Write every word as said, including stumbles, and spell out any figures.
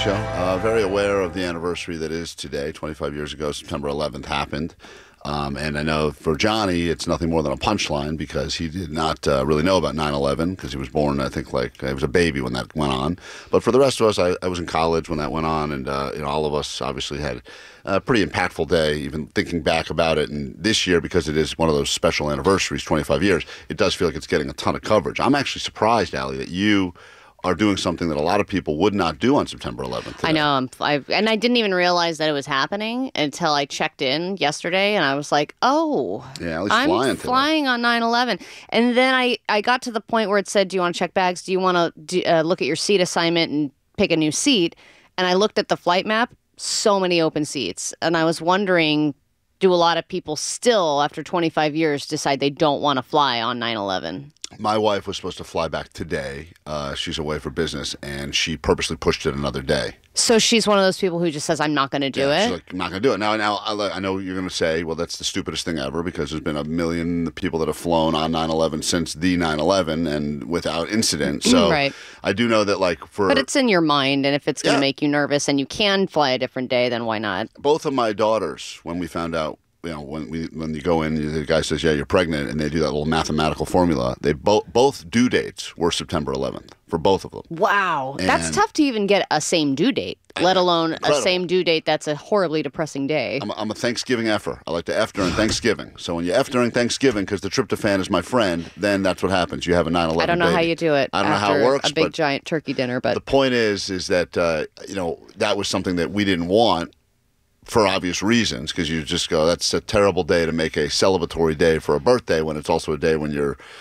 show. Uh, very aware of the anniversary that is today. twenty-five years ago, September eleventh happened. Um, and I know for Johnny, it's nothing more than a punchline because he did not uh, really know about nine eleven because he was born, I think, like he was a baby when that went on. But for the rest of us, I, I was in college when that went on, and uh, you know, all of us obviously had a pretty impactful day, even thinking back about it. And this year, because it is one of those special anniversaries, twenty-five years, it does feel like it's getting a ton of coverage. I'm actually surprised, Allie, that you are doing something that a lot of people would not do on September eleventh. Today. I know. I'm, I, and I didn't even realize that it was happening until I checked in yesterday, and I was like, oh, yeah, at least I'm flying, flying on nine eleven. And then I, I got to the point where it said, do you want to check bags? Do you want to uh, look at your seat assignment and pick a new seat? And I looked at the flight map, so many open seats. And I was wondering, do a lot of people still, after twenty-five years, decide they don't want to fly on nine eleven? My wife was supposed to fly back today. Uh, she's away for business, and she purposely pushed it another day. So she's one of those people who just says, I'm not going to do yeah, it? She's like, I'm not going to do it. Now, now I know you're going to say, well, that's the stupidest thing ever because there's been a million people that have flown on nine eleven since the nine eleven and without incident. So right. I do know that, like, for... But it's in your mind, and if it's going to yeah. make you nervous and you can fly a different day, then why not? Both of my daughters, when we found out, you know, when we when you go in, the guy says, yeah, you're pregnant, and they do that little mathematical formula. They both both due dates were September eleventh for both of them. Wow. And that's tough to even get a same due date, let alone incredible. a same due date that's a horribly depressing day. I'm a, I'm a Thanksgiving effer. I like to F during Thanksgiving. So when you F during Thanksgiving because the tryptophan is my friend, then that's what happens. You have a nine eleven I don't know baby. how you do it. I don't know after how it works. A big but giant turkey dinner, but the point is, is that uh, you know that was something that we didn't want. For obvious reasons, because you just go, that's a terrible day to make a celebratory day for a birthday when it's also a day when you're